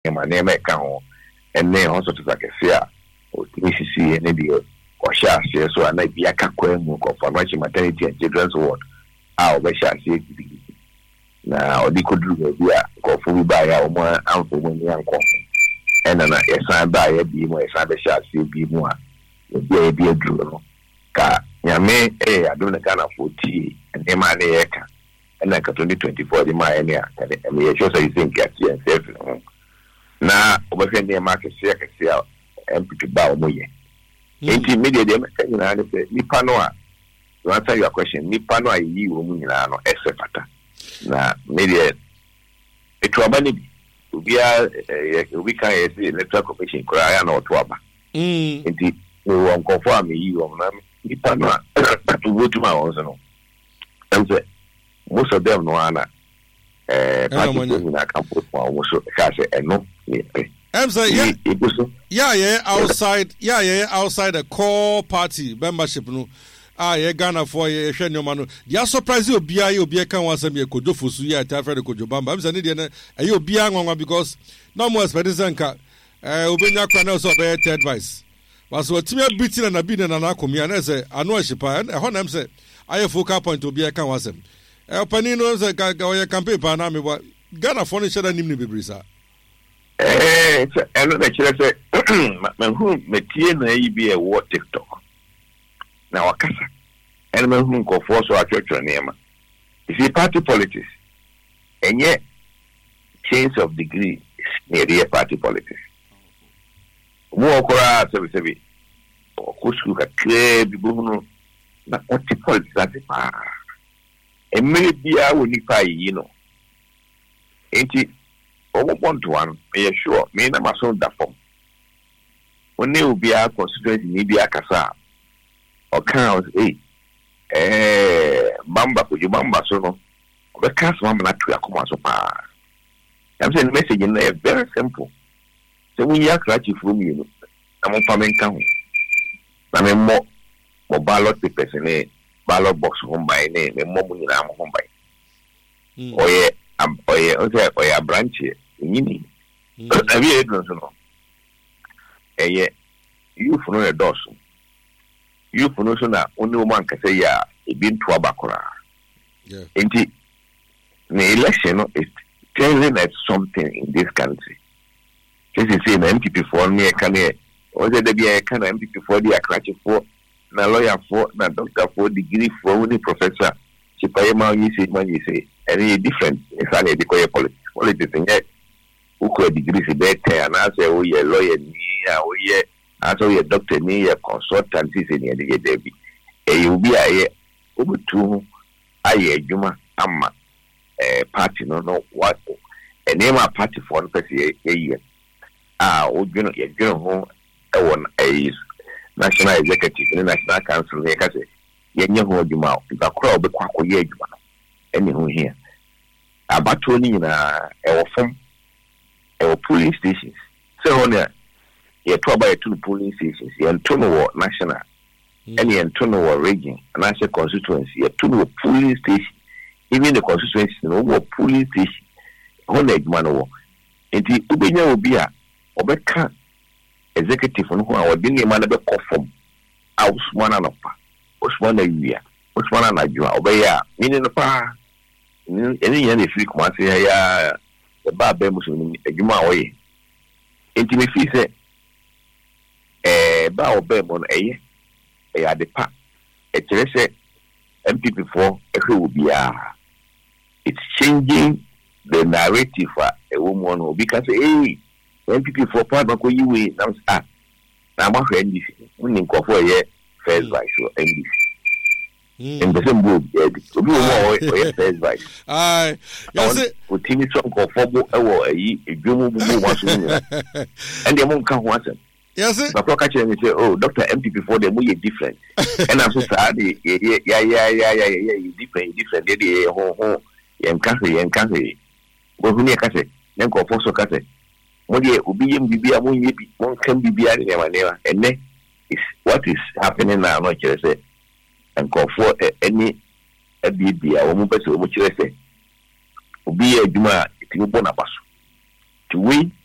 name account and then also to like a fear or TCC and maybe or shall say so I might be a caquem for much maternity and children's ward. Our shall say now they could do go for buy our more ample when young uncle. And then a sign by a be more a shall see be more. Be a drew. Ka Yame, I don't account for tea and Emma. And like 2024, the Maya, and me, just you think get here and safe. Now, over the market, share, empty to bow me. Intermediate, Nipanoa. To answer your question, Nipanoa, you woman, etc. Now, maybe it we can see electoral commission, Korean or Twaba. Indeed, we won't confirm me, you Nipanoa to go to my own. And say, most of them no ana party in a campus for almost no I'm saying outside outside the core party membership no Ghana for a shenyo manu ya surprise you obi kan wan sam ye kojo fosu ya ta fere kojo bamba I'm saying dey na ayo obi anwa because no more expectation ka obenya kwa na so be third vice was what me beating na bi na na akomi na say anu ahyepa e ho na am say ayo focal point obi kan wan sam Panino is a campaign panama. Ghana furniture and Nimni Bibrisa. And the who may be a war TikTok. Now, a casa. And whom go for so a church name. You see, party politics. And yet, change of degree is near party politics. More cora, service, or Kusku, a clear, people, not what politics at the far. And maybe I will need pay, you know. Ain't it? Over 1-1, may sure, may not my son that form. When they will be our constituency, maybe a casa or counts, Bamba, could you Bamba so? The cast one not to a command so far. I'm saying message in there very simple. So when you are crutchy from you, I'm on farming count. I mean, more ballot papers in it. Ballot box home by name, and more money I'm home by. Or a branch here. Have you ever know? You for no dorsum. You for no sooner only one can say, yeah, it been to a baccarat. Indeed, the election is telling us something in this country. This is saying MPP for me, I can hear, or there be a kind of MPP for the Akrachi for. Na lawyer for na doctor for degree for only professor chipayema you say any different exactly because politics in yet who could degree is better and I say oh yeah lawyer ni oh yeah also yeah doctor ni yeah consultant is in the Debbie you be a ubutu aye juma ama party no what a name a party for person year you know a National Executive and National Council, like I say, Yenya Hodima, the crowd, the Quaco Yajuma, anyhow here. About 20 in our form, our polling stations. So on there, you have 2 polling stations, you have 2 national, and you have 2 region, and national constituency, you have 2 polling stations, even the constituency, no polling station, on the Mano. And the Ubina will be a Obeka. Executive who are being a man of a conform. I was one and upper. Was one a year. Was one and a year. Obey, meaning the power. Any freak once a year. The bar bemus in a Juma way. Intimacy said, bow bem a year. A the pack. A Teresa MPP for who will be it's changing the narrative for a woman who because MPP for part of you win. Now, I'm a friend. Winning for a year, first vice or NDC. In the same book, yeah, first vice. I would think it's some conformable a Jumu was and the monk can't want it. Yes, but catching me say, oh, Dr. MPP for the way different. And I'm so sad, yeah, different, and country, but who near Cassie, then go for so Cassie. One year, one can be never, and then is what is happening now, not just say, and call for any a baby, a woman, which you say, will be a Juma, if you want a pass to win